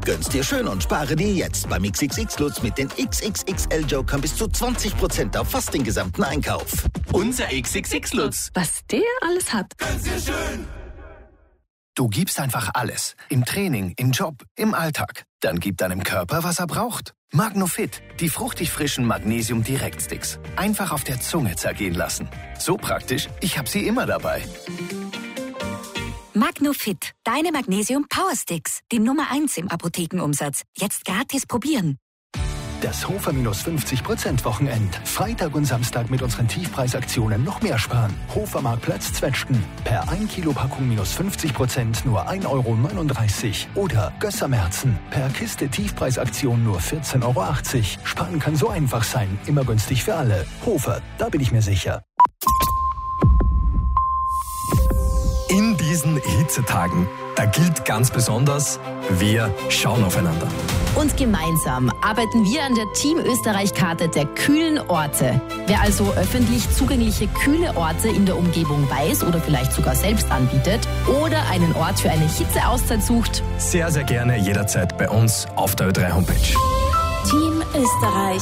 Gönn's dir schön und spare dir jetzt beim XXX Lutz mit den XXXL Jokern bis zu 20% auf fast den gesamten Einkauf. Unser XXX Lutz. Was der alles hat. Gönn's dir schön. Du gibst einfach alles. Im Training, im Job, im Alltag. Dann gib deinem Körper, was er braucht. Magnofit, die fruchtig frischen Magnesium-Direktsticks. Einfach auf der Zunge zergehen lassen. So praktisch, ich habe sie immer dabei. Magnofit, deine Magnesium-Powersticks. Die Nummer 1 im Apothekenumsatz. Jetzt gratis probieren. Das Hofer minus 50% Wochenend. Freitag und Samstag mit unseren Tiefpreisaktionen noch mehr sparen. Hofermarktplatz Zwetschgen. Per 1 Kilo Packung minus 50% nur 1,39 Euro. Oder Gössermerzen. Per Kiste Tiefpreisaktion nur 14,80 Euro. Sparen kann so einfach sein. Immer günstig für alle. Hofer, da bin ich mir sicher. In diesen Hitzetagen, da gilt ganz besonders, wir schauen aufeinander. Und gemeinsam arbeiten wir an der Team Österreich-Karte der kühlen Orte. Wer also öffentlich zugängliche kühle Orte in der Umgebung weiß oder vielleicht sogar selbst anbietet oder einen Ort für eine Hitzeauszeit sucht, sehr, sehr gerne jederzeit bei uns auf der Ö3-Homepage. Team Österreich.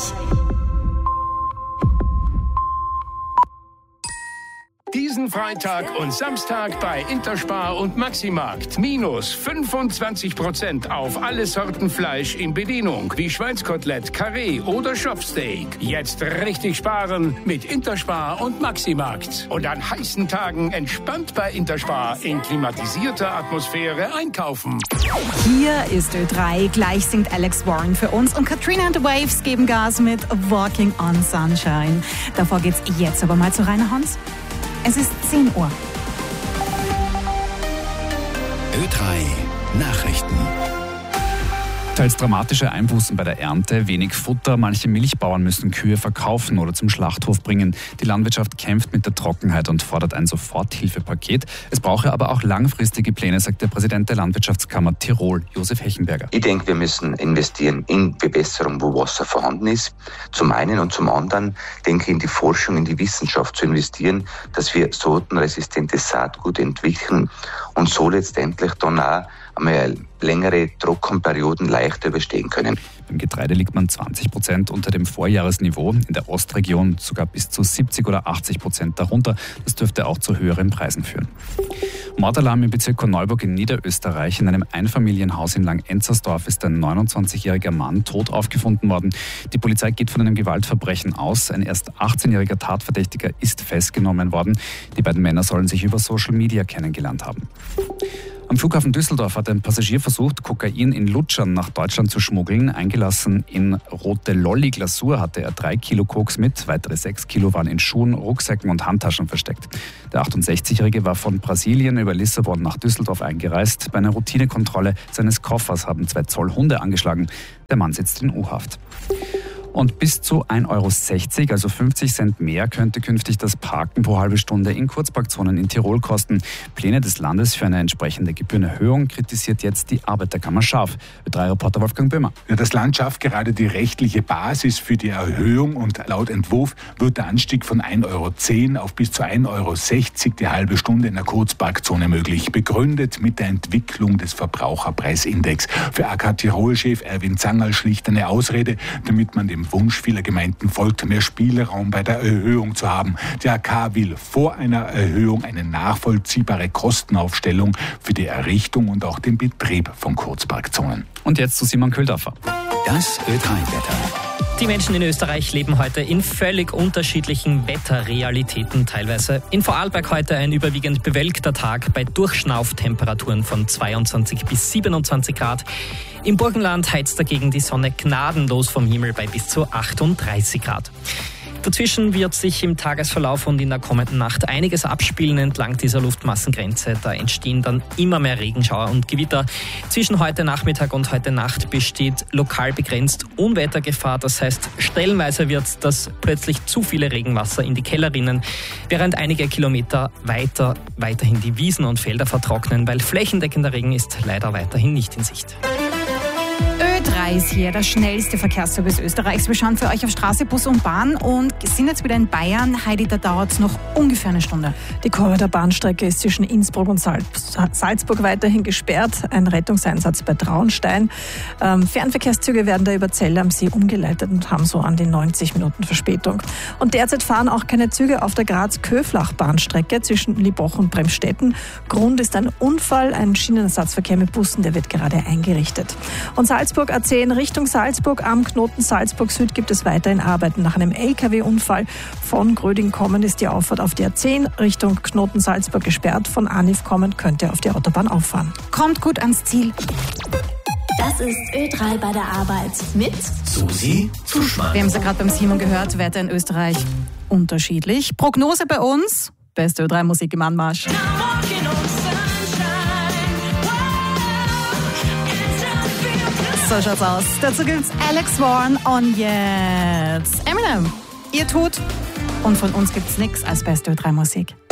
Diesen Freitag und Samstag bei Interspar und Maximarkt. Minus 25% auf alle Sorten Fleisch in Bedienung. Wie Schweinskotelett, Karree oder Schopfsteak. Jetzt richtig sparen mit Interspar und Maximarkt. Und an heißen Tagen entspannt bei Interspar in klimatisierter Atmosphäre einkaufen. Hier ist Ö3. Gleich singt Alex Warren für uns und Katrina and the Waves geben Gas mit Walking on Sunshine. Davor geht's jetzt aber mal zu Rainer Hans. Es ist 10 Uhr. Ö3 Nachrichten. Teils dramatische Einbußen bei der Ernte, wenig Futter, manche Milchbauern müssen Kühe verkaufen oder zum Schlachthof bringen. Die Landwirtschaft kämpft mit der Trockenheit und fordert ein Soforthilfepaket. Es brauche aber auch langfristige Pläne, sagt der Präsident der Landwirtschaftskammer Tirol, Josef Hechenberger. Ich denke, wir müssen investieren in Bewässerung, wo Wasser vorhanden ist. Zum einen und zum anderen denke ich in die Forschung, in die Wissenschaft zu investieren, dass wir sortenresistentes Saatgut entwickeln und so letztendlich dann auch einmal längere Trockenperioden leichter überstehen können. Beim Getreide liegt man 20% unter dem Vorjahresniveau, in der Ostregion sogar bis zu 70 oder 80% darunter. Das dürfte auch zu höheren Preisen führen. Mordalarm im Bezirk Korneuburg in Niederösterreich. In einem Einfamilienhaus in Langenzersdorf ist ein 29-jähriger Mann tot aufgefunden worden. Die Polizei geht von einem Gewaltverbrechen aus. Ein erst 18-jähriger Tatverdächtiger ist festgenommen worden. Die beiden Männer sollen sich über Social Media kennengelernt haben. Am Flughafen Düsseldorf hat ein Passagier versucht, Kokain in Lutschern nach Deutschland zu schmuggeln. Eingelassen in rote Lolli-Glasur hatte er 3 Kilo Koks mit. Weitere 6 Kilo waren in Schuhen, Rucksäcken und Handtaschen versteckt. Der 68-Jährige war von Brasilien über Lissabon nach Düsseldorf eingereist. Bei einer Routinekontrolle seines Koffers haben 2 Zoll Hunde angeschlagen. Der Mann sitzt in U-Haft. Und bis zu 1,60 Euro, also 50 Cent mehr, könnte künftig das Parken pro halbe Stunde in Kurzparkzonen in Tirol kosten. Pläne des Landes für eine entsprechende Gebührenerhöhung kritisiert jetzt die Arbeiterkammer scharf. Ö3-Reporter Wolfgang Böhmer. Ja, das Land schafft gerade die rechtliche Basis für die Erhöhung und laut Entwurf wird der Anstieg von 1,10 Euro auf bis zu 1,60 Euro die halbe Stunde in der Kurzparkzone möglich. Begründet mit der Entwicklung des Verbraucherpreisindex. Für AK Tirol-Chef Erwin Zangerl schlicht eine Ausrede, damit man dem Wunsch vieler Gemeinden folgt, mehr Spielraum bei der Erhöhung zu haben. Der AK will vor einer Erhöhung eine nachvollziehbare Kostenaufstellung für die Errichtung und auch den Betrieb von Kurzparkzonen. Und jetzt zu Simon Köhldorfer. Das Ö3-Wetter. Die Menschen in Österreich leben heute in völlig unterschiedlichen Wetterrealitäten teilweise. In Vorarlberg heute ein überwiegend bewölkter Tag bei Durchschnauftemperaturen von 22 bis 27 Grad. Im Burgenland heizt dagegen die Sonne gnadenlos vom Himmel bei bis zu 38 Grad. Dazwischen wird sich im Tagesverlauf und in der kommenden Nacht einiges abspielen entlang dieser Luftmassengrenze. Da entstehen dann immer mehr Regenschauer und Gewitter. Zwischen heute Nachmittag und heute Nacht besteht lokal begrenzt Unwettergefahr. Das heißt, stellenweise wird das plötzlich zu viele Regenwasser in die Keller rinnen, während einige Kilometer weiterhin die Wiesen und Felder vertrocknen, weil flächendeckender Regen ist leider weiterhin nicht in Sicht. Ö3 Ö3 ist hier, der schnellste Verkehrsservice Österreichs. Wir schauen für euch auf Straße, Bus und Bahn und sind jetzt wieder in Bayern. Heidi, da dauert es noch ungefähr eine Stunde. Die Korridorbahnstrecke ist zwischen Innsbruck und Salzburg weiterhin gesperrt. Ein Rettungseinsatz bei Traunstein. Fernverkehrszüge werden da über Zell am See umgeleitet und haben so an die 90 Minuten Verspätung. Und derzeit fahren auch keine Züge auf der Graz-Köflach-Bahnstrecke zwischen Liebach und Bremstetten. Grund ist ein Unfall, ein Schienenersatzverkehr mit Bussen, der wird gerade eingerichtet. Und Salzburg A10 Richtung Salzburg am Knoten Salzburg Süd gibt es weiterhin Arbeiten. Nach einem LKW-Unfall von Gröding kommend ist die Auffahrt auf die A10 Richtung Knoten Salzburg gesperrt. Von Anif kommend könnt ihr auf die Autobahn auffahren. Kommt gut ans Ziel. Das ist Ö3 bei der Arbeit mit Susi Zuschmann. Wir haben es ja gerade beim Simon gehört, Wetter in Österreich unterschiedlich. Prognose bei uns, beste Ö3-Musik im Anmarsch. So schaut's aus. Dazu gibt's Alex Warren und jetzt Eminem. Ihr tut und von uns gibt's nix als beste Ö3-Musik.